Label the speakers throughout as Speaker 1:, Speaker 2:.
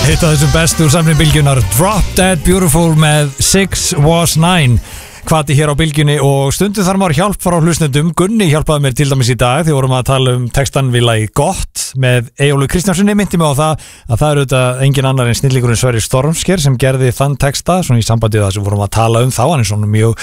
Speaker 1: Eitt af þessum bestu úr samling Bylgjunar, Drop Dead Beautiful með 6 Was 9. Hvati hér á Bylgjunni og stundum þar maður hjálp frá hlustendum. Gunni hjálpaði mér til dæmis í dag þegar vorum að tala textan við lagi Gott með Eyjólfi Kristjánssoni. Myndi mig á það að það eru auðvitað engin annar en snillíkurinn Sverrir Stormsker sem gerði þann texta svona í sambandi við það sem vorum að tala þá. Hann er svona mjög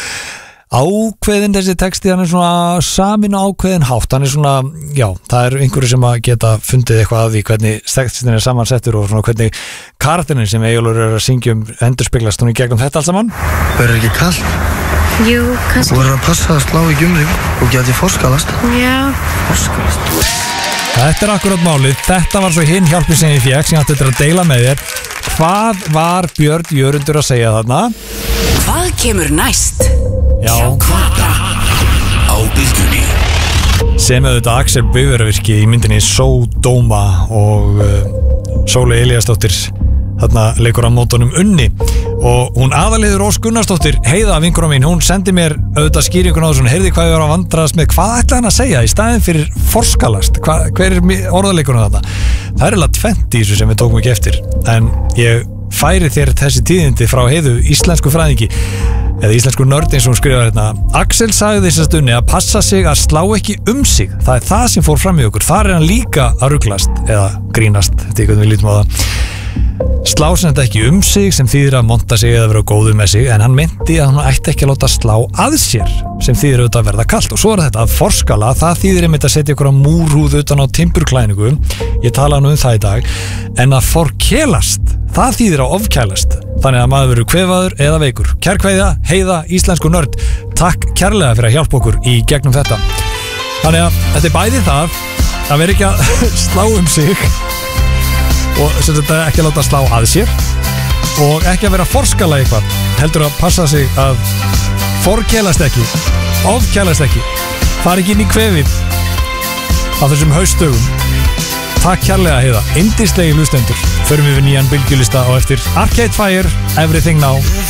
Speaker 1: ákveðin þessi texti, hann er svona samin ákveðin hátt, hann er svona, já, það er einhverju sem að geta fundið eitthvað af því hvernig textin er samansettur og svona hvernig karakterin sem Eyjólfur er að syngja endurspeglast hún í gegnum þetta allt saman.
Speaker 2: Verður ekki kallt?
Speaker 3: Jú, kannski.
Speaker 2: Þú verður að passa að slá ekki þig og geti forskalast.
Speaker 3: Já.
Speaker 2: Forskalast.
Speaker 1: Þetta er akkurat málið, þetta var svo hinn hjálpin sem ég fékk sem ég átti að deila með þér. Hvað var Björn Jörundur að segja þarna?
Speaker 4: Hvað kemur næst?
Speaker 1: Já.
Speaker 4: Hvata á Bylgjunni.
Speaker 1: Sem auðvitað Axel Bauðurvirki í myndinni Sódóma og Sóley Elíasdóttir þarna leikur á mótunum Unni og hún Aðalheiður Ós Gunnarsdóttir, Heiða vinkona mín, hún sendi mér auðvitað skýringun á þessu, heyrði hvað ég var að vandrast með, hvað ætlaði hann að segja í staðin fyrir forskalast, hver er orðaleikunum þarna? Það er alveg tvennt í þessu sem við tókum ekki eftir, en ég færi þér þessi tíðindi frá Heiðu, íslensku fræðingi eða íslensku nörd eins og hún skrifar hérna. Axel sagði þess að stunni að passa sig að slá ekki sig, það er það sem fór fram í okkur, þar er hann líka að ruglast eða grínast, þetta er hvernig við lítum á það. Slá sem þetta ekki sig sem þýðir að monta sig eða vera góður með sig, en hann meinti að hann ætti ekki að láta slá að sér sem þýðir auðvitað að verða kalt. Og svo er þetta að forskala, það þýðir einmitt að setja ykkur á múrhúð utan á timburklæningu, ég tala nú það í dag, en að forkelast, það þýðir að ofkælast, þannig að maður verður kvefaður eða veikur. Kærkveðja, Heiða, íslensku nörd, takk kærlega fyrir að hjálpa okkur í gegnum þetta. Þannig að þetta er bæði það að vera ekki að slá sig og sem þetta ekki að láta slá að sér og ekki að vera að forskala eitthvað, heldur að passa sig að forkelast ekki, ofkelast ekki, fara ekki inn í kvefið á þessum haustdögum. Takk kærlega Heiða, yndislegi hlustendur. Förum við nýjan bylgjulista á eftir Arcade Fire, Everything Now.